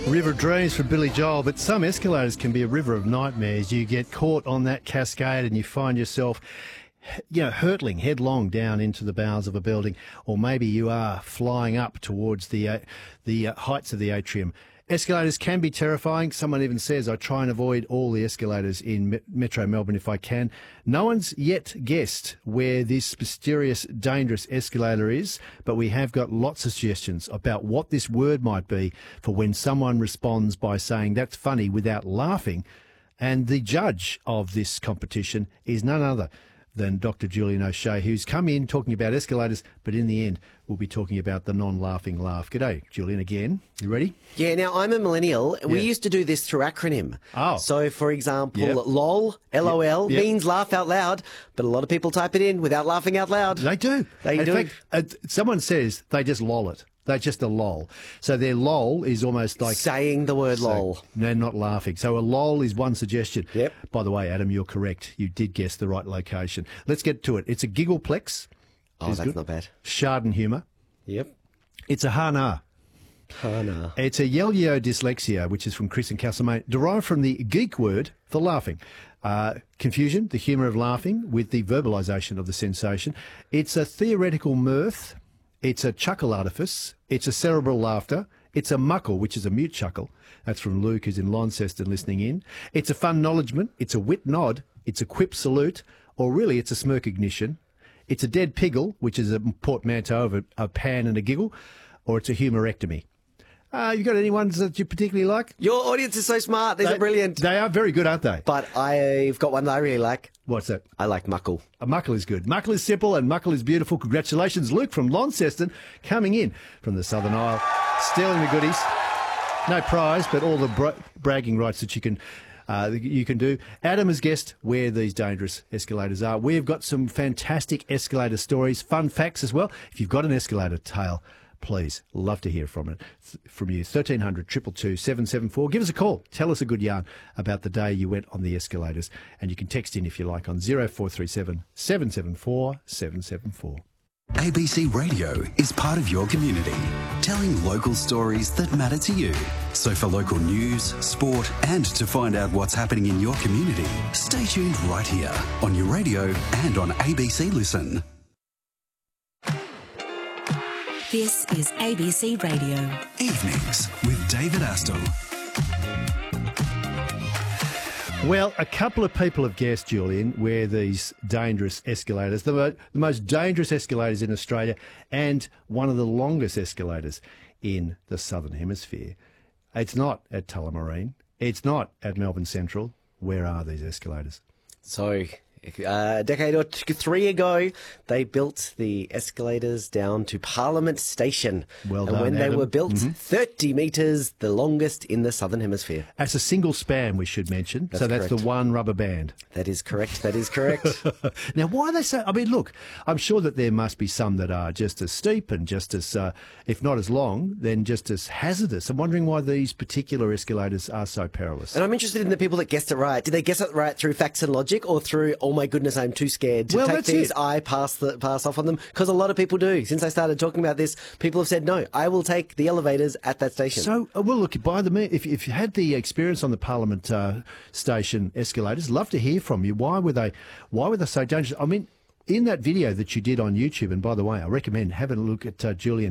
River of Dreams for Billy Joel, but some escalators can be a river of nightmares. You get caught on that cascade and you find yourself, hurtling headlong down into the bowels of a building, or maybe you are flying up towards the heights of the atrium. Escalators can be terrifying. Someone even says, I try and avoid all the escalators in Metro Melbourne if I can. No one's yet guessed where this mysterious, dangerous escalator is, but we have got lots of suggestions about what this word might be for when someone responds by saying, that's funny, without laughing. And the judge of this competition is none other than Dr. Julian O'Shea, who's come in talking about escalators, but in the end, we'll be talking about the non-laughing laugh. G'day, Julian, again. You ready? Yeah, now I'm a millennial. Yeah. We used to do this through acronym. Oh. So, for example, Yep. LOL, LOL, Yep. means laugh out loud, but a lot of people type it in without laughing out loud. They do. They in do. fact, someone says they just lol it. They're just a lol. So their lol is almost like Saying the word lol. they're not laughing. So a lol is one suggestion. Yep. By the way, Adam, you're correct. You did guess the right location. Let's get to it. It's a giggleplex. Oh, Is that's good. not bad. Chardon humour. Yep. It's a hana. Hana. It's a yelio dyslexia, which is from Chris and Castlemaine, derived from the geek word for laughing. Confusion, the humour of laughing with the verbalisation of the sensation. It's a theoretical mirth. It's a chuckle artifice. It's a cerebral laughter. It's a muckle, which is a mute chuckle. That's from Luke, who's in Launceston listening in. It's a fun acknowledgement. It's a wit nod. It's a quip salute. Or really, it's a smirk ignition. It's a dead piggle, which is a portmanteau of a pan and a giggle. Or it's a humorectomy. You got any ones that you particularly like? Your audience is so smart. These are brilliant. They are very good, aren't they? But I've got one that I really like. What's that? I like muckle. A muckle is good. Muckle is simple and muckle is beautiful. Congratulations, Luke from Launceston, coming in from the Southern Isle, stealing the goodies. No prize, but all the bragging rights that you can do. Adam has guessed where these dangerous escalators are. We've got some fantastic escalator stories, fun facts as well. If you've got an escalator tale, please, love to hear from you. 1300 222 774. Give us a call. Tell us a good yarn about the day you went on the escalators. And you can text in if you like on 0437 774 774. ABC Radio is part of your community, telling local stories that matter to you. So for local news, sport, and to find out what's happening in your community, stay tuned right here on your radio and on ABC Listen. This is ABC Radio. Evenings with David Astle. Well, a couple of people have guessed, Julian, where these dangerous escalators, the most dangerous escalators in Australia and one of the longest escalators in the Southern Hemisphere. It's not at Tullamarine. It's not at Melbourne Central. Where are these escalators? So, a decade or three ago, they built the escalators down to Parliament Station. Well and done, when they Adam. were built, 30 metres, the longest in the Southern Hemisphere. As a single span, we should mention. That's so that's correct. the one rubber band. That is correct. That is correct. Now, why are they so... I mean, look, I'm sure that there must be some that are just as steep and just as, if not as long, then just as hazardous. I'm wondering why these particular escalators are so perilous. And I'm interested in the people that guessed it right. Did they guess it right through facts and logic or through, oh my goodness, I'm too scared to Well, take that's these, it. I pass off on them? Because a lot of people do. Since I started talking about this, people have said, no, I will take the elevators at that station. So, well, look, if you had the experience on the Parliament Station escalators, love to hear from you. Why were they so dangerous? I mean, in that video that you did on YouTube, and by the way, I recommend having a look at Julian